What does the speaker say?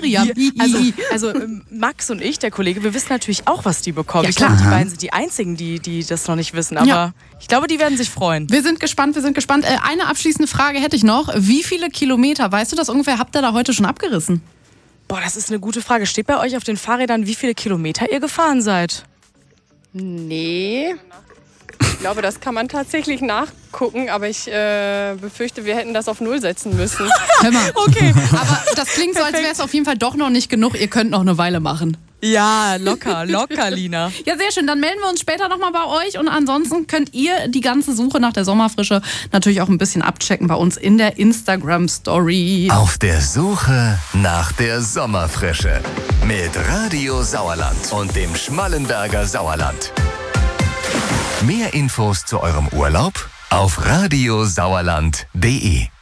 Miriam. Also Max und ich, der Kollege, wir wissen natürlich auch, was die bekommen. Ja, ich klar. glaube, die beiden sind die Einzigen, die das noch nicht wissen. Aber ich glaube, die werden sich freuen. Wir sind gespannt. Eine abschließende Frage hätte ich noch. Wie viele Kilometer, weißt du das ungefähr, habt ihr da heute schon abgerissen? Boah, das ist eine gute Frage. Steht bei euch auf den Fahrrädern, wie viele Kilometer ihr gefahren seid? Nee. Ich glaube, das kann man tatsächlich nachgucken, aber ich befürchte, wir hätten das auf 0 setzen müssen. Hör mal. Okay. Aber das klingt so, als wäre es auf jeden Fall doch noch nicht genug. Ihr könnt noch eine Weile machen. Ja, locker, Lina. Ja, sehr schön. Dann melden wir uns später nochmal bei euch. Und ansonsten könnt ihr die ganze Suche nach der Sommerfrische natürlich auch ein bisschen abchecken bei uns in der Instagram-Story. Auf der Suche nach der Sommerfrische mit Radio Sauerland und dem Schmallenberger Sauerland. Mehr Infos zu eurem Urlaub auf radiosauerland.de.